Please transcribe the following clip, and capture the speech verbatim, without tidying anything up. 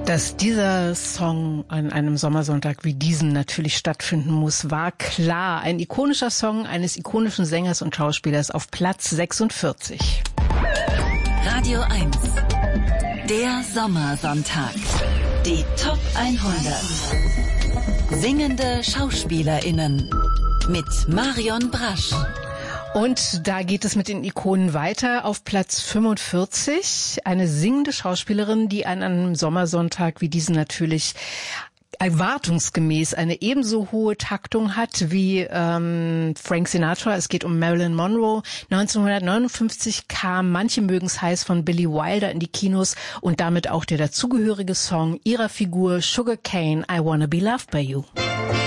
Dass dieser Song an einem Sommersonntag wie diesem natürlich stattfinden muss, war klar. Ein ikonischer Song eines ikonischen Sängers und Schauspielers auf Platz sechsundvierzig. Radio eins. Der Sommersonntag. Die Top hundert. Singende SchauspielerInnen. Mit Marion Brasch. Und da geht es mit den Ikonen weiter. Auf Platz fünfundvierzig eine singende Schauspielerin, die an einem Sommersonntag wie diesen natürlich erwartungsgemäß eine ebenso hohe Taktung hat wie ähm, Frank Sinatra. Es geht um Marilyn Monroe. neunzehnhundertneunundfünfzig kam Manche mögen's heiß von Billy Wilder in die Kinos und damit auch der dazugehörige Song ihrer Figur Sugar Cane, I Wanna Be Loved by You.